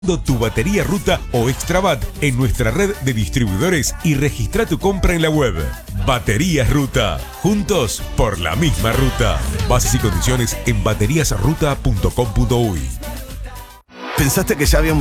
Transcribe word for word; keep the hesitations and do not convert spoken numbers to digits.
tu batería Ruta o Extrabat en nuestra red de distribuidores y registra tu compra en la web. Baterías Ruta. Juntos por la misma ruta. Bases y condiciones en baterías ruta punto com punto uy. ¿Pensaste que ya habíamos